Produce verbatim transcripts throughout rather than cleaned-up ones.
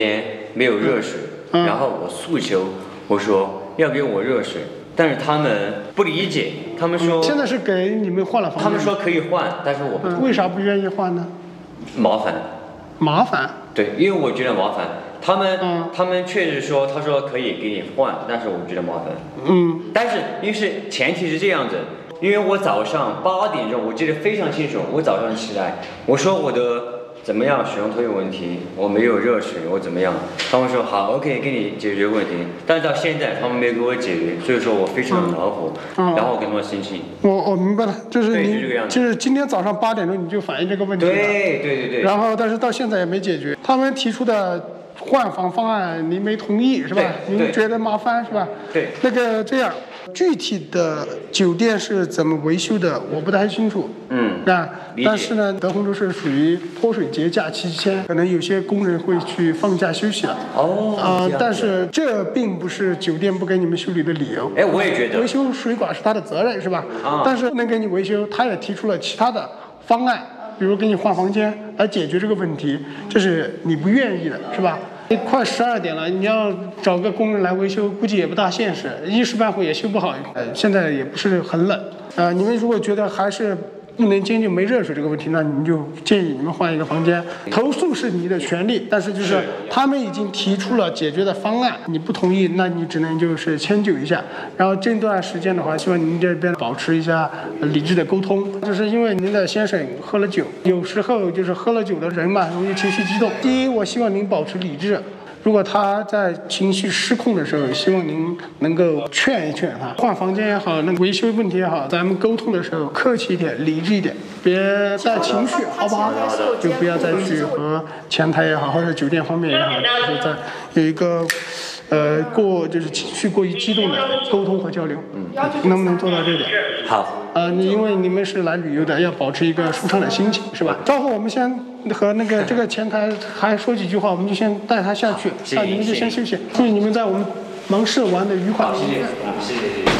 没有热水， 嗯、 然后我诉求我说要给我热水，但是他们不理解，他们说、 嗯、现在是给你们换了房间， 他们说可以换，但是我不、 嗯、为啥不愿意换呢？ 麻烦。 麻烦。对， 因为我觉得麻烦。他们、 嗯、 他们确实说，他说可以给你换，但是我觉得麻烦。 嗯。 但是因为是前提是这样子，因为我早上八点钟，我记得非常清楚，我早上起来，我说我的怎么样水龙头有问题，我没有热水，我怎么样？他们说好 ，OK， 给你解决问题。但是到现在他们没给我解决，所以说我非常恼火，嗯、然后我跟他们生气。 我我明白了，就是你就, 这就是今天早上八点钟你就反映这个问题了， 对对对对。 然后但是到现在也没解决，他们提出的换房方案你没同意是吧？您觉得麻烦是吧？ 对。 那个这样，具体的酒店是怎么维修的，我不太清楚。 嗯。 啊，但是呢，德宏洲是属于泼水节假期间，可能有些工人会去放假休息了。 哦。 啊、呃，但是这并不是酒店不给你们修理的理由。 哎，我也觉得。 维修水管是他的责任是吧？啊。但是不能给你维修，他也提出了其他的方案。比如给你换房间来解决这个问题，这是你不愿意的，是吧？快十二点了，你要找个工人来维修，估计也不大现实，一时半会也修不好。呃，现在也不是很冷，呃，你们如果觉得还是不能接近没热水这个问题，那你们就建议你们换一个房间。投诉是你的权利，但是就是他们已经提出了解决的方案，你不同意，那你只能就是迁就一下。然后这段时间的话，希望您这边保持一下理智的沟通，就是因为您的先生喝了酒，有时候就是喝了酒的人嘛，容易情绪激动。第一，我希望您保持理智。如果他在情绪失控的时候，希望您能够劝一劝他，换房间也好，那维修问题也好，咱们沟通的时候客气一点，理智一点，别带情绪，好不好？就不要再去和前台也好，或者酒店方面也好，就是在有一个呃过就是情绪过于激动的沟通和交流。嗯，能不能做到这点？ 好。 呃，你因为你们是来旅游的，要保持一个舒畅的心情，是吧？稍后我们先和那个这个前台还说几句话，我们就先带他下去，啊，你们就先休息。祝你们在我们芒市玩的愉快。 谢谢，谢谢，谢谢。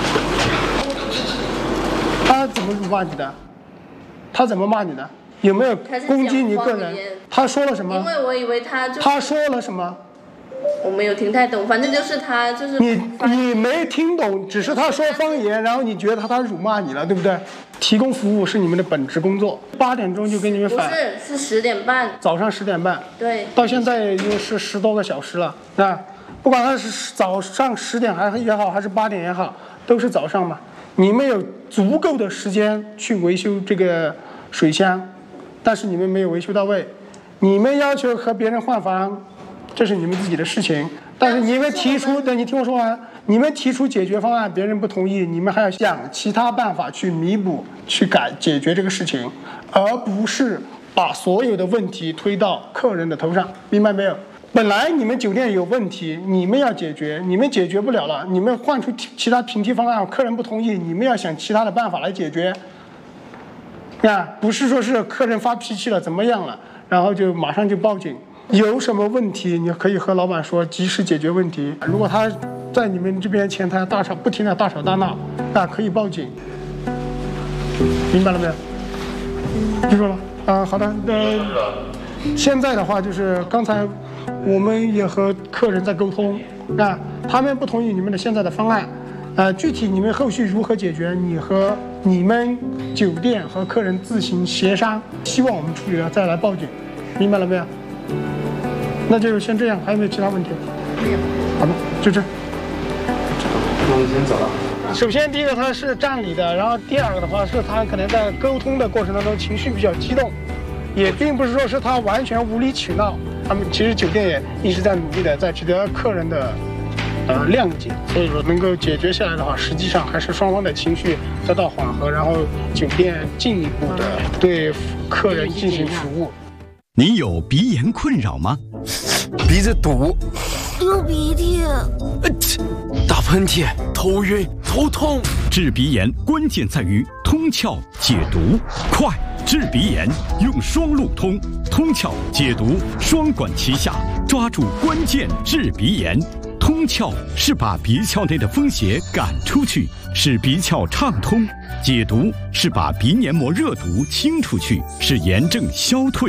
他怎么辱骂你的？他怎么骂你的？有没有攻击你个人？他说了什么？ 因为我以为他就他说了什么？ 我没有听太懂，反正就是他就是你你没听懂，只是他说方言，然后你觉得他他辱骂你了，对不对？提供服务是你们的本职工作，八点钟就给你们返， 不是是十点半， 早上十点半， 对， 到现在已经是十多个小时了，那不管他是早上十点还也好，还是八点也好，都是早上嘛，你们有足够的时间去维修这个水箱，但是你们没有维修到位，你们要求和别人换房。这是你们自己的事情，但是你们提出，等你听我说完，你们提出解决方案，别人不同意，你们还要想其他办法去弥补、去改解决这个事情，而不是把所有的问题推到客人的头上，明白没有？本来你们酒店有问题，你们要解决，你们解决不了了，你们换出其他平替方案，客人不同意，你们要想其他的办法来解决。啊，不是说是客人发脾气了怎么样了，然后就马上就报警。有什么问题，你可以和老板说，及时解决问题。如果他在你们这边前台大吵，不停的大吵大闹，那可以报警。明白了没有？记住了啊，好的。呃，现在的话就是刚才我们也和客人在沟通啊，他们不同意你们的现在的方案，呃，具体你们后续如何解决，你和你们酒店和客人自行协商。希望我们处理了再来报警，明白了没有？那就先这样，还有没有其他问题？没有。好的，就这。 那我们先走了。 首先，第一个他是占理的，然后第二个的话是他可能在沟通的过程当中情绪比较激动，也并不是说是他完全无理取闹。他们其实酒店也一直在努力的在取得客人的呃谅解，所以说能够解决下来的话，实际上还是双方的情绪得到缓和，然后酒店进一步的对客人进行服务。 你有鼻炎困扰吗？ 鼻子堵， 流鼻涕， 打喷嚏，头晕头痛。 治鼻炎关键在于通窍解毒，快治鼻炎用双路通，通窍解毒双管齐下，抓住关键治鼻炎。通窍是把鼻窍内的风邪赶出去，使鼻窍畅通；解毒是把鼻黏膜热毒清出去，使炎症消退。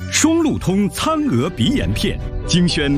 双路通苍额鼻炎片，精选